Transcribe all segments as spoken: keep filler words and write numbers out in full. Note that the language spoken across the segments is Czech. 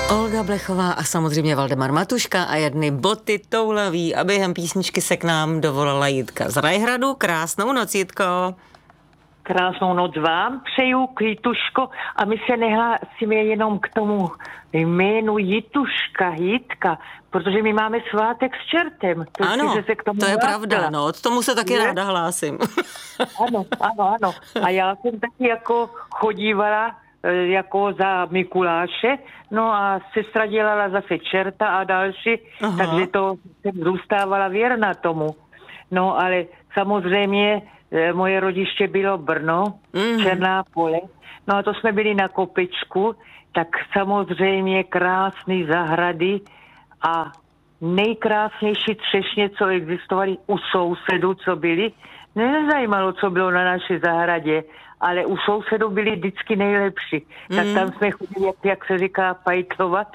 Olga Blechová a samozřejmě Valdemar Matuška a jedny boty toulaví a během písničky se k nám dovolala Jitka z Rajhradu. Krásnou noc, Jitko. Krásnou noc vám přeju, Kvítuško, a my se nehlásíme jenom k tomu jménu Jituška, Jitka, protože my máme svátek s čertem. To ano, si, se k tomu to je hlásila. pravda, no, k tomu se taky ne? ráda hlásím. Ano, ano, ano. A já jsem taky jako chodívala jako za Mikuláše, no a sestra dělala zase čerta a další, aha, takže to jsem zůstávala věrna tomu. No ale samozřejmě moje rodiště bylo Brno, mm. Černá Pole, no a to jsme byli na kopečku, tak samozřejmě krásný zahrady a nejkrásnější třešně, co existovaly u sousedů, co byli. Mě nezajímalo, co bylo na naší zahradě, ale u sousedů byli vždycky nejlepší. Mm. Tak tam jsme chodili, jak, jak se říká, pajtlovat.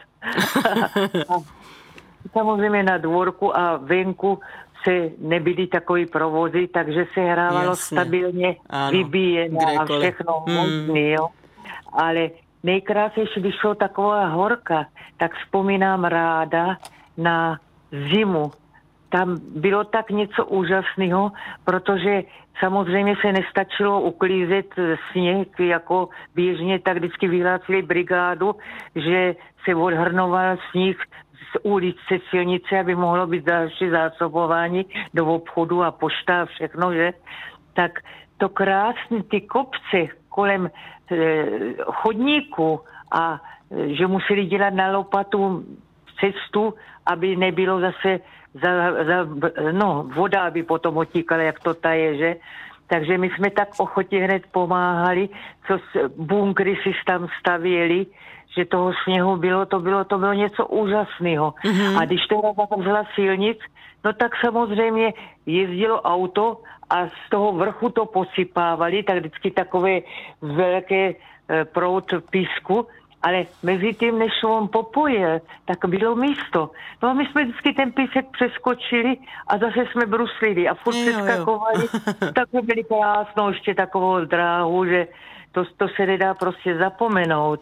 A samozřejmě na dvorku a venku se nebyly takový provozy, takže se hrávalo jasně, stabilně, vybíjeno a všechno mm. možný, jo. Ale nejkrásnější, když šlo taková horka, tak vzpomínám ráda na zimu. Tam bylo tak něco úžasného, protože samozřejmě se nestačilo uklízet sněh, jako běžně, tak vždycky vyhlásili brigádu, že se odhrnoval sníh z ulice, silnice, aby mohlo být další zásobování do obchodu a pošta a všechno, že? Tak to krásné, ty kopce kolem e, chodníku a e, že museli dělat na lopatu cestu, aby nebylo zase za, za, no, voda, aby potom otíkala, jak to taje, že? Takže my jsme tak ochotě hned pomáhali, co bunkry si tam stavěli, že toho sněhu bylo, to bylo, to bylo něco úžasného. Mm-hmm. A když teda zavřela silnic, no tak samozřejmě jezdilo auto a z toho vrchu to posypávali, tak vždycky takové velké e, proud písku, ale mezi tím, než on popojil, tak bylo místo. No a my jsme vždycky ten písek přeskočili a zase jsme bruslili a furt přeskakovali. Tak jsme byli krásnou ještě takovou dráhu, že to, to se nedá prostě zapomenout.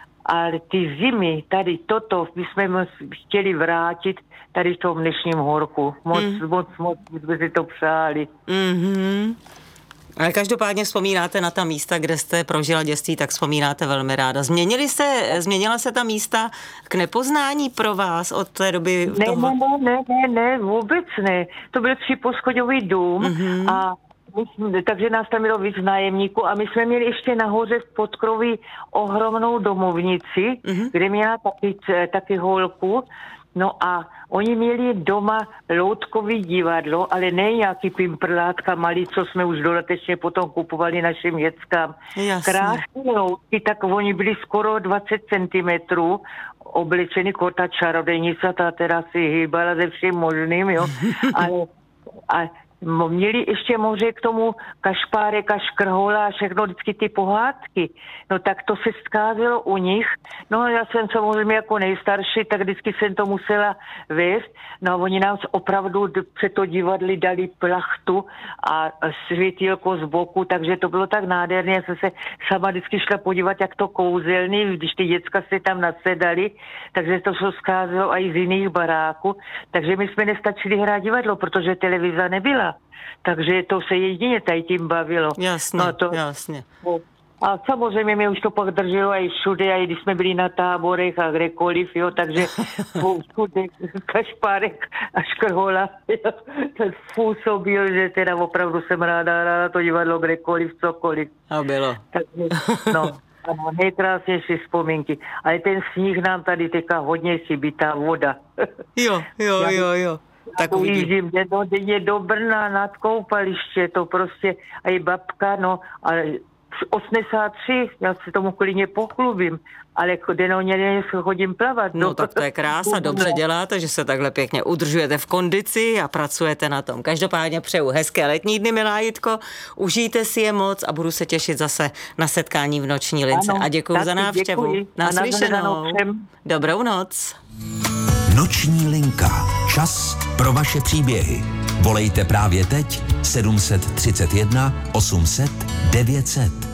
Ale ty zimy, tady toto, my jsme chtěli vrátit tady v tom dnešním horku. Moc, mm. moc, moc jsme si to přáli. Mm-hmm. Ale každopádně vzpomínáte na ta místa, kde jste prožila dětství, tak vzpomínáte velmi ráda. Změnili se, změnila se ta místa k nepoznání pro vás od té doby? Ne, toho... ne, ne, ne, ne, vůbec ne. To byl tříposchodový dům mm-hmm. a my, takže nás tam bylo víc nájemníků a my jsme měli ještě nahoře v podkroví ohromnou domovnici, mm-hmm. kde měla taky, taky holku. No a oni měli doma loutkový divadlo, ale ne nějaký pimprlátka malý, co jsme už dodatečně potom kupovali našim dětskám. Krásné loutky, tak oni byli skoro dvacet centimetrů, oblečený kota čarodejnice, ta teda si hýbala ze vším možným, jo. Ale a měli ještě moře k tomu kašpárek a škrhola a všechno, vždycky ty pohádky. No tak to se skázelo u nich. No já jsem samozřejmě jako nejstarší, tak vždycky jsem to musela vést. No a oni nám opravdu před to divadli dali plachtu a světýlko z boku, takže to bylo tak nádherné. Já jsem se sama vždycky šla podívat, jak to kouzelný, když ty děcka se tam nasedali, takže to se skázelo i z jiných baráků. Takže my jsme nestačili hrát divadlo, protože televize nebyla. Takže to se jedině tady tím bavilo. Jasně, no to, jasně. A samozřejmě mě už to pak drželo i všude, i když jsme byli na táborech a kdekoliv, jo, takže všude kašpárek a škrhola, jo, to způsobil, že teda opravdu jsem ráda, ráda to divadlo kdekoliv, cokoliv. A bylo. Takže, no, ano, nejkrásnější vzpomínky. Ale ten sníh nám tady teďka hodně chybí, ta voda. Jo, jo, jo, jo. Tak ujíždím denně do Brna nad koupaliště, to prostě, a i babka, no, ale osmdesát tři, já se tomu klidně pochlubím, ale denně chodím plavat. No tak to je krása, dobře děláte, že se takhle pěkně udržujete v kondici a pracujete na tom. Každopádně přeju hezké letní dny, milá Jitko, užijte si je moc a budu se těšit zase na setkání v Noční lince. Ano, a děkuju za návštěvu. Děkuji. Naslyšenou. Dobrou noc. Noční linka. Čas pro vaše příběhy. Volejte právě teď sedm set třicet jedna osm set devět set.